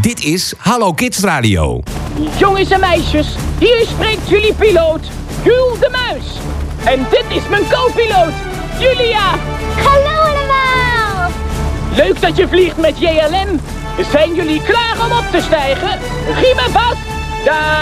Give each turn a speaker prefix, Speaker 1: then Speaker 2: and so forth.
Speaker 1: Dit is Hallo Kids Radio.
Speaker 2: Jongens en meisjes, hier spreekt jullie piloot, Jules de Muis. En dit is mijn co-piloot, Julia.
Speaker 3: Hallo allemaal.
Speaker 2: Leuk dat je vliegt met JLM. Zijn jullie klaar om op te stijgen? Giet me vast. Daar.